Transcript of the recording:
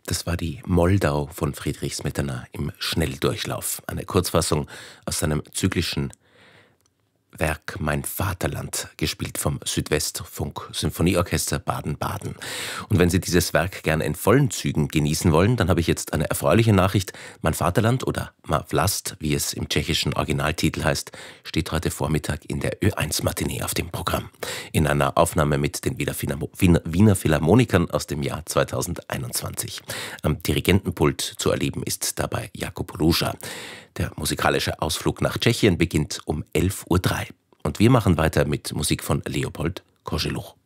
Das war die Moldau von Friedrich Smetana im Schnelldurchlauf, eine Kurzfassung aus seinem zyklischen Werk Mein Vaterland, gespielt vom Südwestfunk Symphonieorchester Baden-Baden. Und wenn Sie dieses Werk gerne in vollen Zügen genießen wollen, dann habe ich jetzt eine erfreuliche Nachricht. Mein Vaterland oder Ma Vlast, wie es im tschechischen Originaltitel heißt, steht heute Vormittag in der Ö1-Matinee auf dem Programm. In einer Aufnahme mit den Wiener Philharmonikern aus dem Jahr 2021. Am Dirigentenpult zu erleben ist dabei Jakub Ruža. Der musikalische Ausflug nach Tschechien beginnt um 11:03 Uhr. Und wir machen weiter mit Musik von Leopold Koželuch.